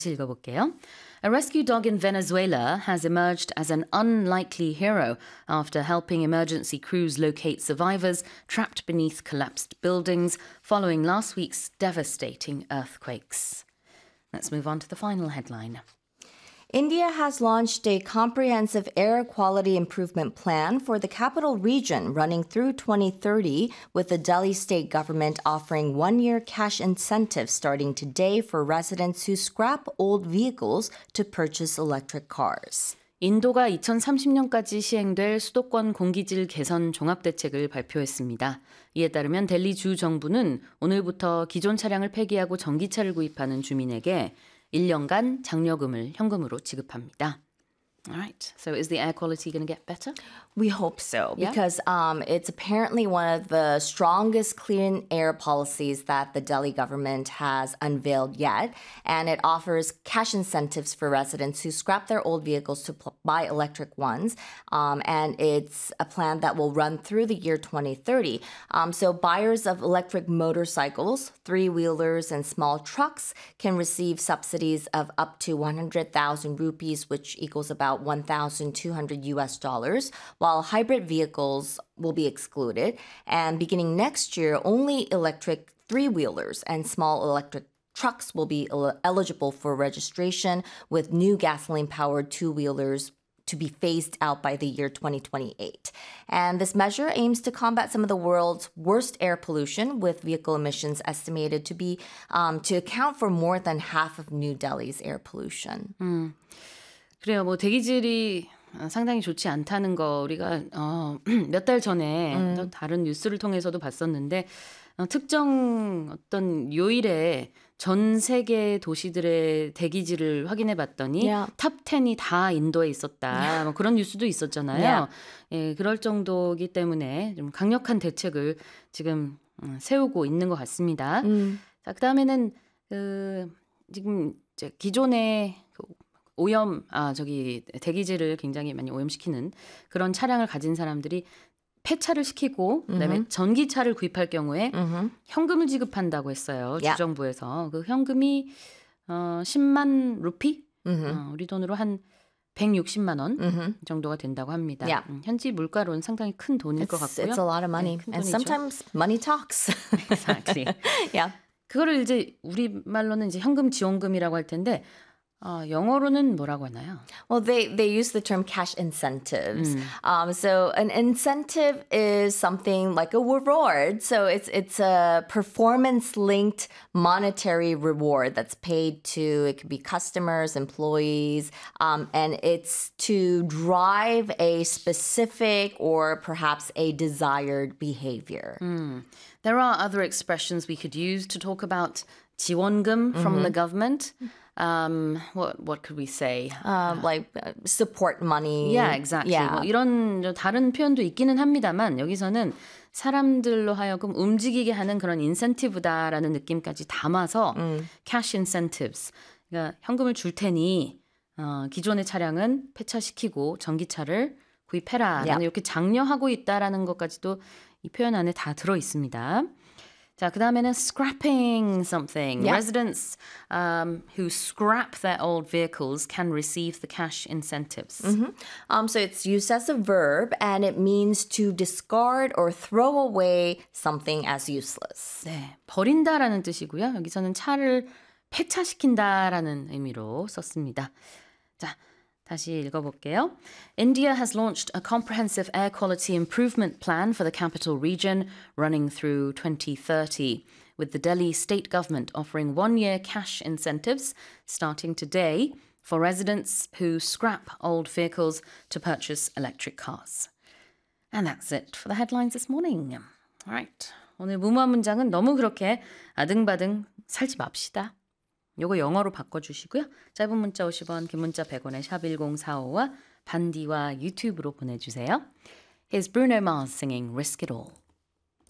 읽어볼게요. A rescue dog in Venezuela has emerged as an unlikely hero after helping emergency crews locate survivors trapped beneath collapsed buildings following last week's devastating earthquakes. Let's move on to the final headline. India has launched a comprehensive air quality improvement plan for the capital region running through 2030, with the Delhi state government offering one-year cash incentives starting today for residents who scrap old vehicles to purchase electric cars. 인도가 2030년까지 시행될 수도권 공기질 개선 종합대책을 발표했습니다. 이에 따르면 델리 주 정부는 오늘부터 기존 차량을 폐기하고 전기차를 구입하는 주민에게 1년간 장려금을 현금으로 지급합니다. All right. So is the air quality going to get better? We hope so, Yeah. because it's apparently one of the strongest clean air policies that the Delhi government has unveiled yet. And it offers cash incentives for residents who scrap their old vehicles to buy electric ones. And it's a plan that will run through the year 2030. So buyers of electric motorcycles, three-wheelers, and small trucks can receive subsidies of up to 100,000 rupees, which equals about $1,200 US, while hybrid vehicles will be excluded. And beginning next year, only electric three-wheelers and small electric trucks will be eligible for registration, with new gasoline-powered two-wheelers to be phased out by the year 2028. And this measure aims to combat some of the world's worst air pollution, with vehicle emissions estimated to be to account for more than half of New Delhi's air pollution. 그래요. 뭐 대기질이 상당히 좋지 않다는 거 우리가 몇 달 전에 또 다른 뉴스를 통해서도 봤었는데 특정 어떤 요일에 전 세계 도시들의 대기질을 확인해 봤더니 Yeah. 탑 10이 다 인도에 있었다. 뭐 그런 뉴스도 있었잖아요. Yeah. 예, 그럴 정도이기 때문에 좀 강력한 대책을 지금 세우고 있는 것 같습니다. 자, 그다음에는 지금 이제 기존의 대기질을 굉장히 많이 오염시키는 그런 차량을 가진 사람들이 폐차를 시키고 그다음에 전기차를 구입할 경우에 현금을 지급한다고 했어요. Yeah. 주정부에서. 그 현금이 10만 루피? 우리 돈으로 한 160만 원 정도가 된다고 합니다. Yeah. 현지 물가로는 상당히 큰 돈일 것 같고요. It's a lot of money. 네, 큰 And 돈이죠. sometimes money talks. Exactly. Yeah. 그거를 이제 우리말로는 이제 현금 지원금이라고 할 텐데 영어로는 뭐라고 하나요? Well, they use the term cash incentives. So an incentive is something like a reward. So it's a performance-linked monetary reward that's paid to, it could be customers, employees, and it's to drive a specific or perhaps a desired behavior. There are other expressions we could use to talk about 지원금 from the government. What could we say? Like support money. Yeah, exactly. Yeah. 뭐 이런 다른 표현도 있기는 합니다만 여기서는 사람들로 하여금 움직이게 하는 그런 인센티브다라는 느낌까지 담아서 cash incentives. 그러니까 현금을 줄 테니 기존의 차량은 폐차시키고 전기차를 구입해라. Yeah. 이렇게 장려하고 있다라는 것까지도 이 표현 안에 다 들어 있습니다. 자, 그다음에는 scrapping something. Yeah. Residents who scrap their old vehicles can receive the cash incentives. So it's used as a verb, and it means to discard or throw away something as useless. 네, 버린다라는 뜻이고요. 여기서는 차를 폐차시킨다라는 의미로 썼습니다. 자, 다시 읽어볼게요. India has launched a comprehensive air quality improvement plan for the capital region running through 2030, with the Delhi state government offering one-year cash incentives starting today for residents who scrap old vehicles to purchase electric cars. And that's it for the headlines this morning. All right. 오늘 무모한 문장은 너무 그렇게 아등바등 살지 맙시다. 요거 영어로 바꿔주시고요. 짧은 문자 50원, 긴 문자 100원에 샵 1045와 반디와 유튜브로 보내주세요. Here's Bruno Mars singing Risk It All.